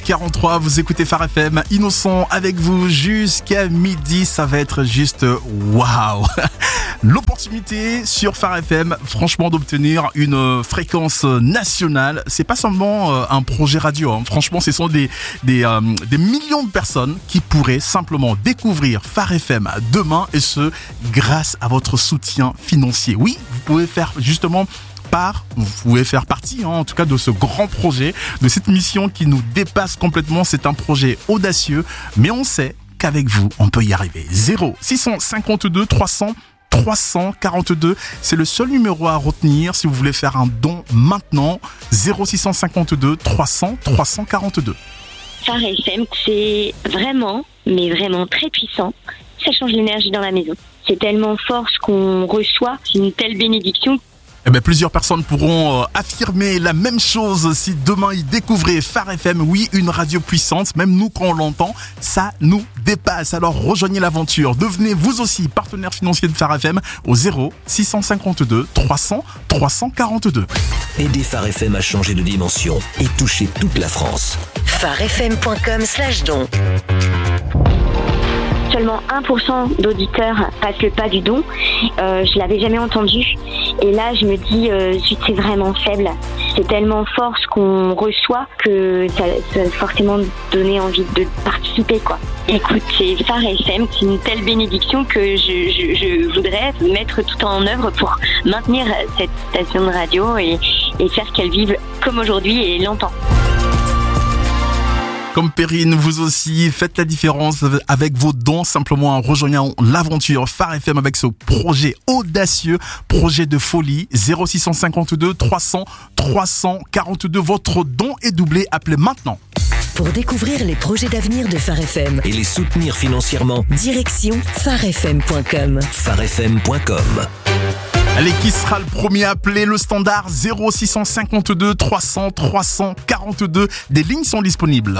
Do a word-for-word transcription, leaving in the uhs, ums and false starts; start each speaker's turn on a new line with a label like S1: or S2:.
S1: quarante-trois, vous écoutez Phare F M, Innocent avec vous jusqu'à midi, ça va être juste waouh. L'opportunité sur Phare F M, franchement, d'obtenir une fréquence nationale, c'est pas seulement un projet radio, hein. Franchement, ce sont des, des, euh, des millions de personnes qui pourraient simplement découvrir Phare F M demain, et ce, grâce à votre soutien financier. Oui, vous pouvez faire justement part, vous pouvez faire partie, hein, en tout cas, de ce grand projet, de cette mission qui nous dépasse complètement. C'est un projet audacieux, mais on sait qu'avec vous, on peut y arriver. zéro six cent cinquante-deux trois cents trois cent quarante-deux, c'est le seul numéro à retenir si vous voulez faire un don maintenant. Zéro six cent cinquante-deux trois cents trois cent quarante-deux.
S2: Phare F M, c'est vraiment, mais vraiment très puissant. Ça change l'énergie dans la maison. C'est tellement fort ce qu'on reçoit, c'est une telle bénédiction.
S1: Eh bien, plusieurs personnes pourront euh, affirmer la même chose si demain ils découvraient Phare F M. Oui, une radio puissante, même nous quand on l'entend, ça nous dépasse. Alors rejoignez l'aventure, devenez vous aussi partenaire financier de Phare F M au zéro six cent cinquante-deux trois cents trois cent quarante-deux.
S3: Aidez Phare F M à changer de dimension et toucher toute la France.
S4: pharefm.com slash don.
S2: Seulement un pour cent d'auditeurs passent le pas du don. Euh, je l'avais jamais entendu. Et là, je me dis, euh, c'est vraiment faible. C'est tellement fort ce qu'on reçoit que ça, ça va forcément donner envie de participer, quoi. Écoute, c'est Phare F M, c'est une telle bénédiction que je, je, je voudrais mettre tout en œuvre pour maintenir cette station de radio et, et faire qu'elle vive comme aujourd'hui et longtemps.
S1: Comme Perrine, vous aussi, faites la différence avec vos dons, simplement en rejoignant l'aventure Phare F M avec ce projet audacieux, projet de folie. Zéro six cent cinquante-deux trois cents trois cent quarante-deux, votre don est doublé, appelez maintenant.
S4: Pour découvrir les projets d'avenir de Phare F M
S3: et les soutenir financièrement,
S4: direction pharefm point com.
S3: pharefm point com.
S1: Allez, qui sera le premier à appeler le standard zéro six cent cinquante-deux trois cents trois cent quarante-deux? Des lignes sont disponibles.